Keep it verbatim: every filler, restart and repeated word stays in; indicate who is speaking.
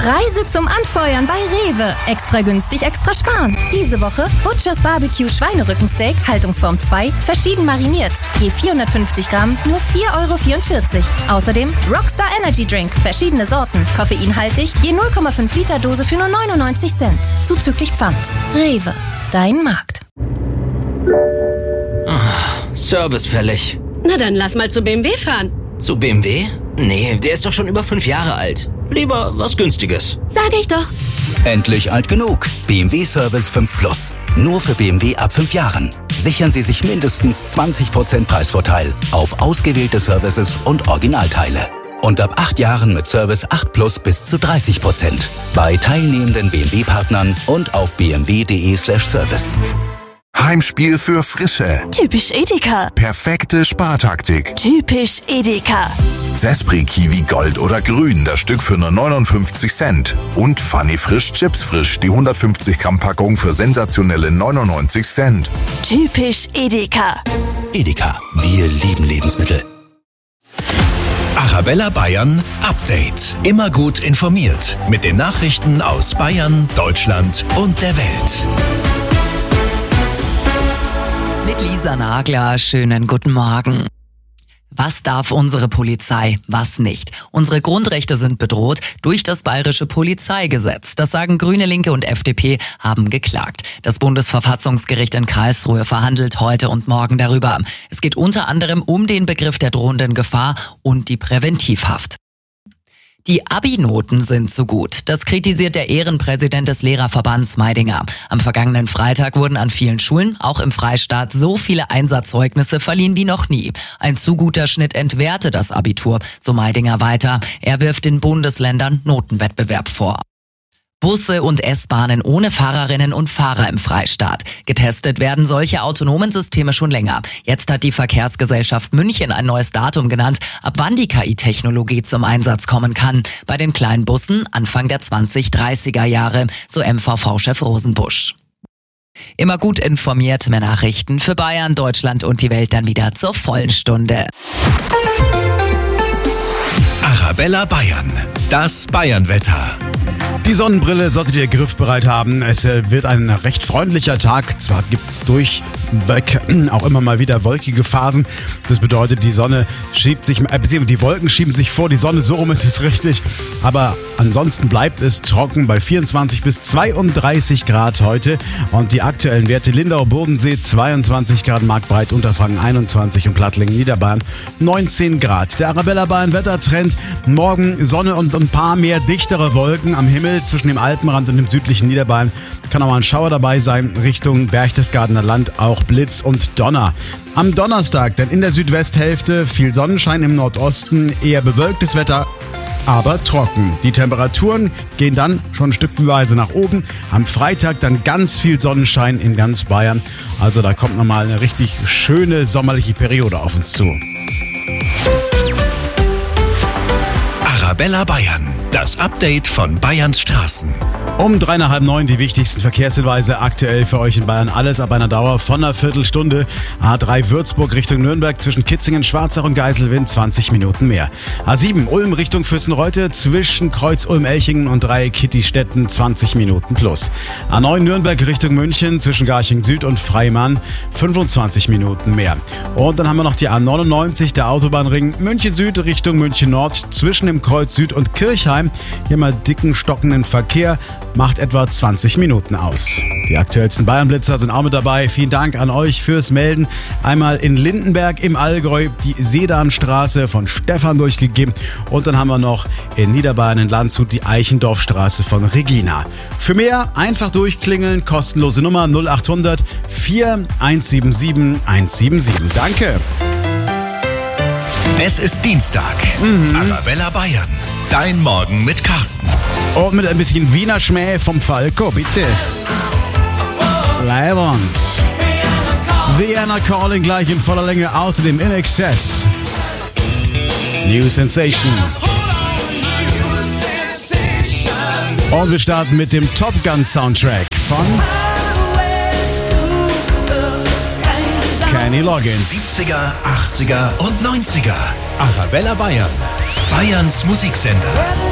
Speaker 1: Preise zum Anfeuern bei Rewe. Extra günstig, extra sparen. Diese Woche Butchers Barbecue Schweinerückensteak, Haltungsform zwei, verschieden mariniert. Je vierhundertfünfzig Gramm, nur vier Euro vierundvierzig. Außerdem Rockstar Energy Drink, verschiedene Sorten. Koffeinhaltig, je null Komma fünf Liter Dose für nur neunundneunzig Cent. Zuzüglich Pfand. Rewe, dein Markt.
Speaker 2: Oh, Service fällig.
Speaker 3: Na dann lass mal zu B M W fahren.
Speaker 2: Zu B M W? Nee, der ist doch schon über fünf Jahre alt. Lieber was Günstiges.
Speaker 3: Sag ich doch.
Speaker 4: Endlich alt genug. B M W Service fünf Plus. Nur für B M W ab fünf Jahren. Sichern Sie sich mindestens zwanzig Prozent Preisvorteil auf ausgewählte Services und Originalteile. Und ab acht Jahren mit Service acht Plus bis zu dreißig Prozent. Bei teilnehmenden B M W-Partnern und auf b m w punkt d e slash service.
Speaker 5: Heimspiel für Frische.
Speaker 6: Typisch Edeka.
Speaker 5: Perfekte Spartaktik.
Speaker 6: Typisch Edeka.
Speaker 5: Zespri Kiwi Gold oder Grün, das Stück für nur neunundfünfzig Cent. Und Funny Frisch Chips Frisch, die hundertfünfzig Gramm Packung für sensationelle neunundneunzig Cent.
Speaker 6: Typisch Edeka.
Speaker 4: Edeka, wir lieben Lebensmittel.
Speaker 7: Arabella Bayern Update. Immer gut informiert mit den Nachrichten aus Bayern, Deutschland und der Welt.
Speaker 8: Mit Lisa Nagler, schönen guten Morgen. Was darf unsere Polizei, was nicht? Unsere Grundrechte sind bedroht durch das bayerische Polizeigesetz. Das sagen Grüne, Linke und F D P, haben geklagt. Das Bundesverfassungsgericht in Karlsruhe verhandelt heute und morgen darüber. Es geht unter anderem um den Begriff der drohenden Gefahr und die Präventivhaft. Die Abi-Noten sind zu gut. Das kritisiert der Ehrenpräsident des Lehrerverbands Meidinger. Am vergangenen Freitag wurden an vielen Schulen, auch im Freistaat, so viele Einsatzzeugnisse verliehen wie noch nie. Ein zu guter Schnitt entwerte das Abitur, so Meidinger weiter. Er wirft den Bundesländern Notenwettbewerb vor. Busse und S-Bahnen ohne Fahrerinnen und Fahrer im Freistaat. Getestet werden solche autonomen Systeme schon länger. Jetzt hat die Verkehrsgesellschaft München ein neues Datum genannt, ab wann die K I-Technologie zum Einsatz kommen kann. Bei den kleinen Bussen Anfang der zwanzig dreißiger Jahre, so M V V-Chef Rosenbusch. Immer gut informiert, mehr Nachrichten für Bayern, Deutschland und die Welt dann wieder zur vollen Stunde.
Speaker 7: Arabella Bayern, das Bayernwetter.
Speaker 9: Die Sonnenbrille solltet ihr griffbereit haben. Es wird ein recht freundlicher Tag. Zwar gibt's durchweg auch immer mal wieder wolkige Phasen. Das bedeutet, die Sonne schiebt sich, äh, beziehungsweise die Wolken schieben sich vor die Sonne, so rum ist es richtig. Aber ansonsten bleibt es trocken bei vierundzwanzig bis zweiunddreißig Grad heute. Und die aktuellen Werte: Lindau, Bodensee zweiundzwanzig Grad, Marktbreit, Unterfranken einundzwanzig und Plattlingen, Niederbayern neunzehn Grad. Der Arabella Bayern Wettertrend: morgen Sonne und ein paar mehr dichtere Wolken am Himmel. Zwischen dem Alpenrand und dem südlichen Niederbayern kann auch mal ein Schauer dabei sein. Richtung Berchtesgadener Land auch Blitz und Donner. Am Donnerstag dann in der Südwesthälfte viel Sonnenschein, im Nordosten eher bewölktes Wetter, aber trocken. Die Temperaturen gehen dann schon stückweise nach oben. Am Freitag dann ganz viel Sonnenschein in ganz Bayern. Also da kommt nochmal eine richtig schöne sommerliche Periode auf uns zu.
Speaker 7: Arabella Bayern, das Update von Bayerns Straßen.
Speaker 9: Um drei nach halb neun die wichtigsten Verkehrshinweise aktuell für euch in Bayern. Alles ab einer Dauer von einer Viertelstunde. A drei Würzburg Richtung Nürnberg zwischen Kitzingen, Schwarzach und Geiselwind zwanzig Minuten mehr. A sieben Ulm Richtung Fürstenreute zwischen Kreuz Ulm-Elchingen und Dreieck Kittistetten zwanzig Minuten plus. A neun Nürnberg Richtung München zwischen Garching Süd und Freimann fünfundzwanzig Minuten mehr. Und dann haben wir noch die A neunundneunzig, der Autobahnring München Süd Richtung München Nord zwischen dem Kreuz Süd und Kirchheim. Hier mal dicken, stockenden Verkehr. Macht etwa zwanzig Minuten aus. Die aktuellsten Bayernblitzer sind auch mit dabei. Vielen Dank an euch fürs Melden. Einmal in Lindenberg im Allgäu die Sedanstraße von Stefan durchgegeben. Und dann haben wir noch in Niederbayern in Landshut die Eichendorfstraße von Regina. Für mehr einfach durchklingeln. Kostenlose Nummer null acht hundert vier eins sieben sieben eins sieben sieben. Danke.
Speaker 7: Es ist Dienstag. Mhm. Arabella Bayern. Dein Morgen mit Carsten.
Speaker 9: Und mit ein bisschen Wiener Schmäh vom Falco, bitte. Leiband. Vienna Calling gleich in voller Länge, außerdem In Excess. New Sensation. Und wir starten mit dem Top Gun Soundtrack von Kenny Loggins.
Speaker 7: siebziger, achtziger und neunziger. Arabella Bayern. Bayerns Musiksender.